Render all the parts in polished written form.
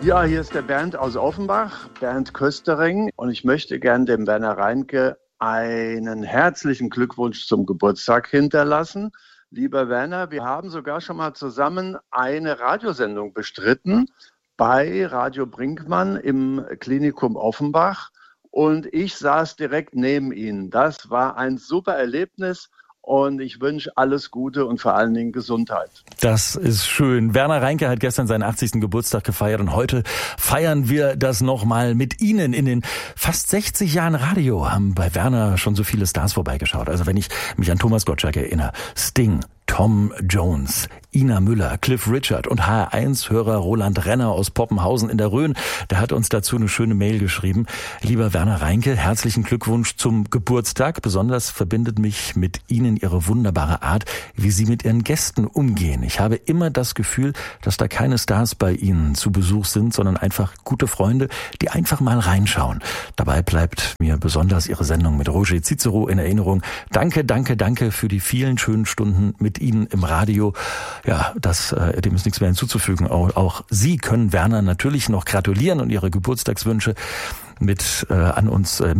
Ja, hier ist der Bernd aus Offenbach, Bernd Köstering, und ich möchte gern dem Werner Reinke einen herzlichen Glückwunsch zum Geburtstag hinterlassen. Lieber Werner, wir haben sogar schon mal zusammen eine Radiosendung bestritten bei Radio Brinkmann im Klinikum Offenbach, und ich saß direkt neben Ihnen. Das war ein super Erlebnis. Und ich wünsche alles Gute und vor allen Dingen Gesundheit. Das ist schön. Werner Reinke hat gestern seinen 80. Geburtstag gefeiert und heute feiern wir das nochmal mit Ihnen. In den fast 60 Jahren Radio haben bei Werner schon so viele Stars vorbeigeschaut. Also wenn ich mich an Thomas Gottschalk erinnere, Sting, Tom Jones, Ina Müller, Cliff Richard und HR1-Hörer Roland Renner aus Poppenhausen in der Rhön, der hat uns dazu eine schöne Mail geschrieben. Lieber Werner Reinke, herzlichen Glückwunsch zum Geburtstag. Besonders verbindet mich mit Ihnen Ihre wunderbare Art, wie Sie mit Ihren Gästen umgehen. Ich habe immer das Gefühl, dass da keine Stars bei Ihnen zu Besuch sind, sondern einfach gute Freunde, die einfach mal reinschauen. Dabei bleibt mir besonders Ihre Sendung mit Roger Cicero in Erinnerung. Danke, danke, danke für die vielen schönen Stunden mit Ihnen im Radio. Ja, dem ist nichts mehr hinzuzufügen. Auch Sie können Werner natürlich noch gratulieren und Ihre Geburtstagswünsche an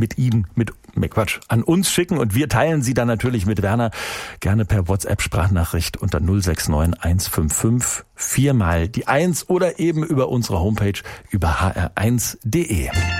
uns schicken, und wir teilen sie dann natürlich mit Werner gerne per WhatsApp-Sprachnachricht unter 069 155 4 mal die 1 oder eben über unsere Homepage über hr1.de.